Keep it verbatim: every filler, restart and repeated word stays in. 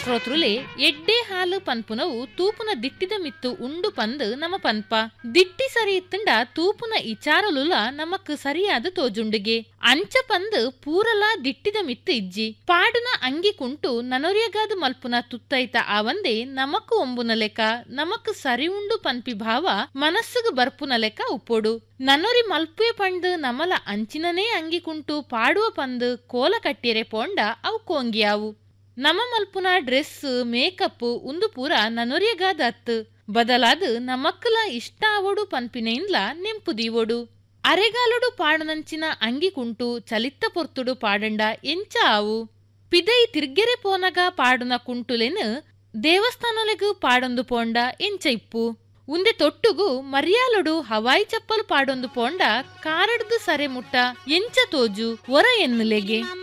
ಶ್ರೋತೃಲೆ ಎಡ್ಡೆ ಹಾಲು ಪನ್ಪುನವು ತೂಪುನ ದಿಟ್ಟಿದ ಮಿತ್ತು ಉಂಡು ಪಂದ್ ನಮ ಪನ್ಪ ದಿಟ್ಟಿ ಸರಿ ಇತ್ತಂಡ ತೂಪುನ ಇಚಾರಲುಲ ನಮಕ್ ಸರಿಯಾದ ತೋಜುಂಡಿಗೆ ಅಂಚ ಪಂದ್ ಪೂರಲ ದಿಟ್ಟಿದ ಮಿತ್ತು ಇಜ್ಜಿ ಪಾಡುನ ಅಂಗಿ ಕುಂಟು ನನೊರಿಯಗಾದ ಮಲ್ಪುನ ತುತ್ತೈತ ಆವಂದೆ ನಮಕ್ ಒಂಬುನ ಲೆಕ್ಕ ನಮಕ್ ಸರಿ ಉಂಡು ಪನ್ಪಿ ಭಾವ ಮನಸ್ಸುಗ ಬರ್ಪುನ ಲೆಕ್ಕ ಉಪ್ಪೊಡು ನನ್ನೊರಿ ಮಲ್ಪುವೆ ಪಂಡ್ ನಮಲ ಅಂಚಿನನೇ ಅಂಗಿ ಕುಂಟು ಪಾಡುವ ಪಂದ್ ಕೋಲ ಕಟ್ಟಿರೆ ಪೋಂಡ ಅವು ಕೋಂಗಿಯಾವು ನಮ ಮಲ್ಪುನ ಡ್ರೆಸ್ ಮೇಕಪ್ ಉಂದು ಪೂರ ನನೊರಿಯಗಾದ ಅತ್ ಬದಲಾದ ನಮಕ್ಕಲ ಇಷ್ಟ ಆವಡು ಪನ್ಪಿನೆಯಿಂದ್ಲ ನೆಂಪುದೀವೊಡು ಅರೆಗಾಲುಡು ಪಾಡನಂಚಿನ ಅಂಗಿ ಕುಂಟು ಚಲಿತ್ತ ಪೊರ್ತುಡು ಪಾಡಂಡ ಎಂಚ ಆವು ಪಿದೈ ತಿರ್ಗೆರೆ ಪೋನಗ ಪಾಡುನ ಕುಂಟುಲೆನ್ ದೇವಸ್ಥಾನಲೆಗು ಪಾಡೊಂದು ಪೋಂಡ ಎಂಚ ಇಪ್ಪು ಉಂದೆ ತೊಟ್ಟುಗು ಮರ್ಯಾಲುಡು ಹವಾಯಿ ಚಪ್ಪಲು ಪಾಡೊಂದು ಪೋಂಡ ಕಾರಡ್ದು ಸರೆ ಮುಟ್ಟ ಎಂಚ ತೋಜು ಒರ ಎನ್ನುಲೆಗೆ